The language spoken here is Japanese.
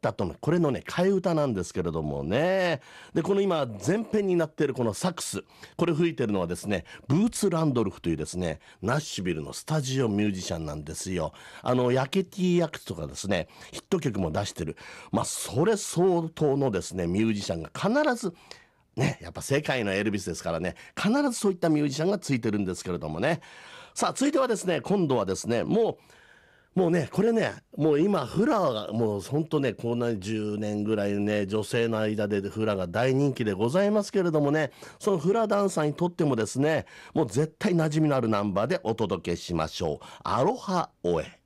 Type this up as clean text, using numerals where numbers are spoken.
ったとの、これのね、替え歌なんですけれどもね。で、この今、前編になっているこのサックス、これ吹いてるのはですね、ブーツ・ランドルフというですね、ナッシュビルのスタジオミュージシャンなんですよ。ヤケティ役とかですね、ヒット曲も出してる。まあ、それ相当のですね、ミュージシャンが必ず、ね、やっぱ世界のエルビスですからね、必ずそういったミュージシャンがついてるんですけれどもね。さあ、続いてはですね、今度はですね、もうね、これね、もう今、フラが、もう本当ね、こんな10年ぐらいね、女性の間でフラが大人気でございますけれどもね、そのフラダンサーにとってもですね、もう絶対馴染みのあるナンバーでお届けしましょう。アロハオエ。